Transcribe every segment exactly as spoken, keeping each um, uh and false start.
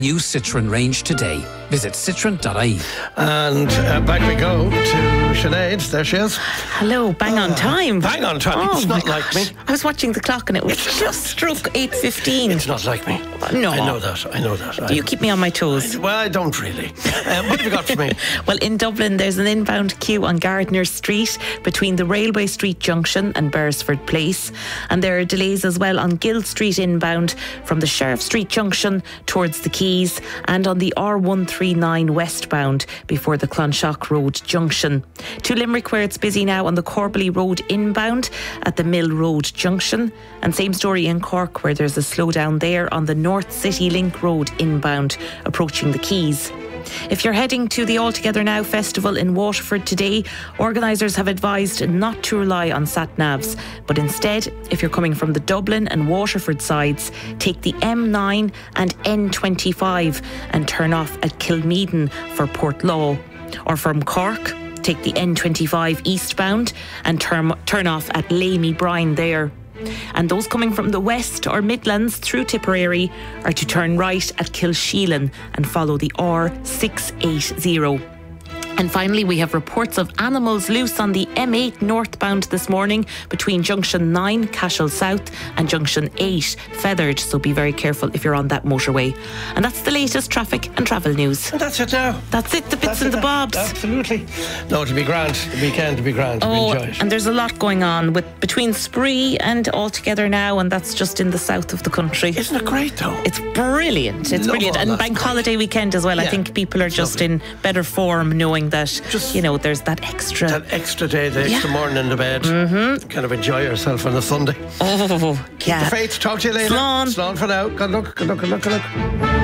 New Citroën range today. Visit citroen dot I E. And uh, back we go to Sinead. There she is. Hello, bang on time. Bang on time. Oh It's my not like gosh. me. I was watching the clock and it was just struck eight fifteen. It's not like me. No. I know that. I know that. I, You keep me on my toes. well, I don't really. Uh, what have you got for me? Well, in Dublin, there's an inbound queue on Gardner Street between the Railway Street Junction and Beresford Place. And there are delays as well on Guild Street inbound from the Sheriff Street Junction towards the Quays and on the R one thirty-nine westbound before the Clonshock Road Junction. To Limerick, where it's busy now on the Corbally Road inbound at the Mill Road Junction. And same story in Cork, where there's a slowdown there on the North City Link Road inbound approaching the Quays. If you're heading to the All Together Now festival in Waterford today, organisers have advised not to rely on sat-navs, but instead, if you're coming from the Dublin and Waterford sides, take the M nine and N twenty-five and turn off at Kilmeaden for Portlaw. Or from Cork, take the N twenty-five eastbound and turn, turn off at Lamey Brine there. And those coming from the west or Midlands through Tipperary are to turn right at Kilsheelan and follow the R six eighty. And finally, we have reports of animals loose on the M eight northbound this morning between Junction nine, Cashel South, and Junction eight, Feathered. So be very careful if you're on that motorway. And that's the latest traffic and travel news. And that's it now. That's it, the bits That's and it, the bobs. Absolutely. No, to be grand. The weekend to be grand. Oh, we enjoy it. and there's a lot going on with between Spree and All Together Now, and that's just in the south of the country. Isn't it great, though? It's brilliant. It's Love brilliant. all And that bank stuff. holiday weekend as well. I Yeah, think people are just lovely. in better form knowing that, Just- you know, there's that extra. That extra day, the extra Yeah. morning in the bed. Mm-hmm. Kind of enjoy yourself on a Sunday. oh, yeah. The faith. Talk to you later. Slán. Slán for now. Good luck. Good luck. Good luck. Good luck.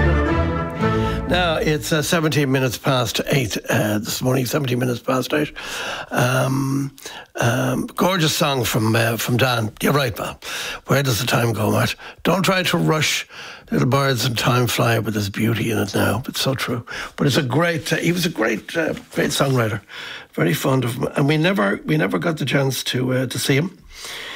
Now it's uh, seventeen minutes past eight uh, this morning. Seventeen minutes past eight. Um, um, gorgeous song from uh, from Dan. You're right, Bob. Where does the time go, Matt? Don't try to rush. Little birds and time fly, but there's beauty in it now. It's so true. But it's a great. Uh, he was a great, uh, great songwriter. Very fond of him, and we never, we never got the chance to uh, to see him.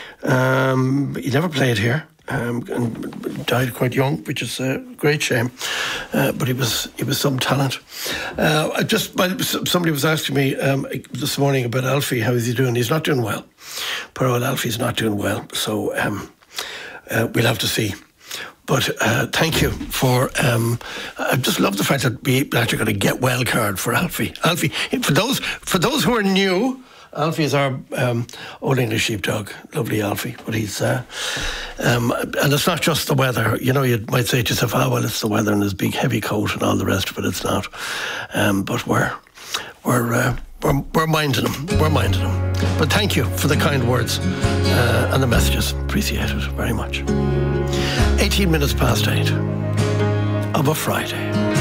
Um, he never played here. Um, and died quite young, which is a great shame. Uh, but he was he was some talent. Uh, I just but somebody was asking me um, this morning about Alfie. How is he doing? He's not doing well. Poor old Alfie's not doing well. So um, uh, we'll have to see. But uh, thank you for. Um, I just love the fact that we actually got a get well card for Alfie. Alfie, for those for those who are new. Alfie is our um, Old English sheepdog, lovely Alfie. But he's, uh, um, and it's not just the weather. You know, you might say to yourself, "Oh well, it's the weather and his big heavy coat and all the rest of it." It's not. Um, but we're we're uh, we're we're minding him. We're minding him. But thank you for the kind words uh, and the messages. Appreciate it very much. Eighteen minutes past eight of a Friday.